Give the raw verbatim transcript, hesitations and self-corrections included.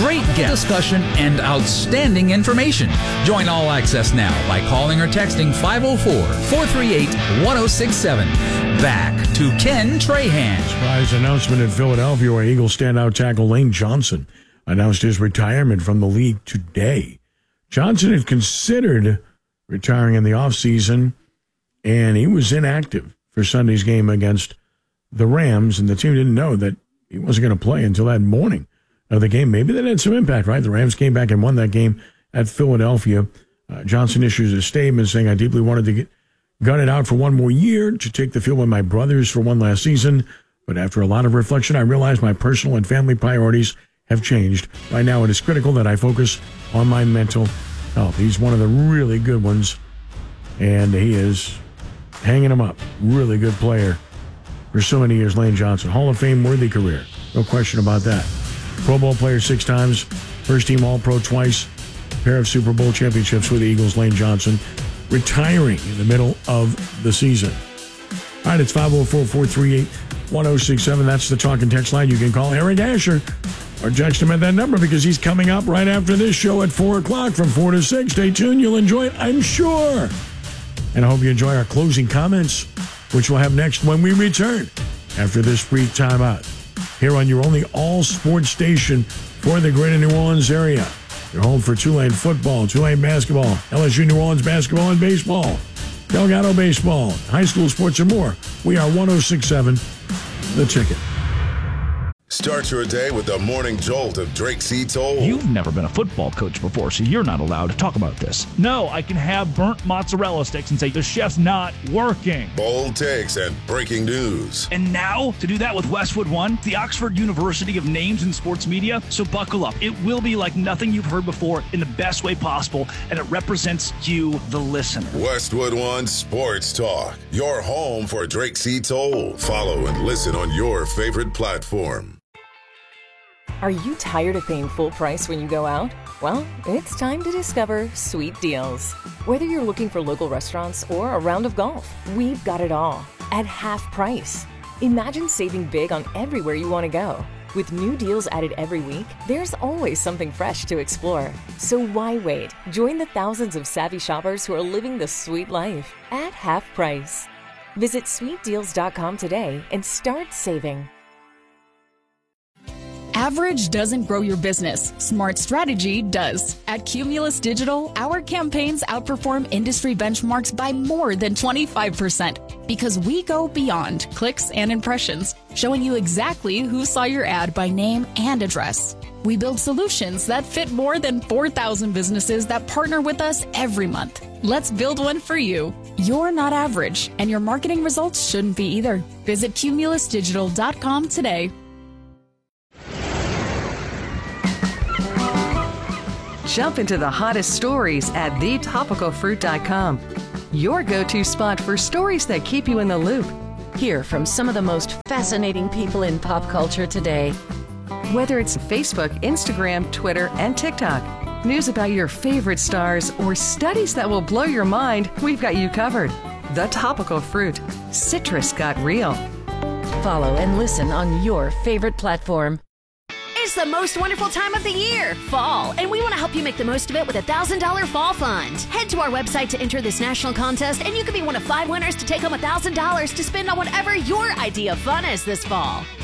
great guest discussion, and outstanding information. Join All Access now by calling or texting five oh four, four three eight, one oh six seven. Back to Ken Trahan. Surprise announcement in Philadelphia where Eagles standout tackle Lane Johnson announced his retirement from the league today. Johnson had considered retiring in the offseason, and he was inactive for Sunday's game against the Rams, and the team didn't know that he wasn't going to play until that morning of the game. Maybe that had some impact, right? The Rams came back and won that game at Philadelphia. Uh, Johnson issues a statement saying, I deeply wanted to get gun it out for one more year to take the field with my brothers for one last season, but after a lot of reflection, I realized my personal and family priorities have changed. Right now, it is critical that I focus on my mental health. He's one of the really good ones, and he is hanging him up. Really good player for so many years, Lane Johnson. Hall of Fame worthy career. No question about that. Pro Bowl player six times, first team All-Pro twice, pair of Super Bowl championships with the Eagles, Lane Johnson, retiring in the middle of the season. All right, it's five oh four, four three eight, one oh six seven. That's the talk and text line. You can call Eric Asher or text him at that number because he's coming up right after this show at four o'clock from four to six. Stay tuned. You'll enjoy it, I'm sure. And I hope you enjoy our closing comments, which we'll have next when we return after this brief timeout here on your only all-sports station for the greater New Orleans area. Your home for Tulane football, Tulane basketball, L S U New Orleans basketball and baseball, Delgado baseball, high school sports and more. We are one oh six point seven, The Ticket. Start your day with the morning jolt of Drake C. Toll. You've never been a football coach before, so you're not allowed to talk about this. No, I can have burnt mozzarella sticks and say the chef's not working. Bold takes and breaking news. And now, to do that with Westwood One, the Oxford University of Names in Sports Media. So buckle up. It will be like nothing you've heard before in the best way possible, and it represents you, the listener. Westwood One Sports Talk, your home for Drake C. Toll. Follow and listen on your favorite platform. Are you tired of paying full price when you go out? Well, it's time to discover Sweet Deals. Whether you're looking for local restaurants or a round of golf, we've got it all at half price. Imagine saving big on everywhere you want to go. With new deals added every week, there's always something fresh to explore. So why wait? Join the thousands of savvy shoppers who are living the sweet life at half price. Visit sweet deals dot com today and start saving. Average doesn't grow your business. Smart strategy does. At Cumulus Digital, our campaigns outperform industry benchmarks by more than twenty-five percent because we go beyond clicks and impressions, showing you exactly who saw your ad by name and address. We build solutions that fit more than four thousand businesses that partner with us every month. Let's build one for you. You're not average, and your marketing results shouldn't be either. Visit cumulus digital dot com today. Jump into the hottest stories at the topical fruit dot com. Your go-to spot for stories that keep you in the loop. Hear from some of the most fascinating people in pop culture today. Whether it's Facebook, Instagram, Twitter, and TikTok, news about your favorite stars, or studies that will blow your mind, we've got you covered. The Topical Fruit. Citrus got real. Follow and listen on your favorite platform. It's the most wonderful time of the year, fall, and we want to help you make the most of it with a one thousand dollars Fall Fund. Head to our website to enter this national contest, and you could be one of five winners to take home one thousand dollars to spend on whatever your idea of fun is this fall.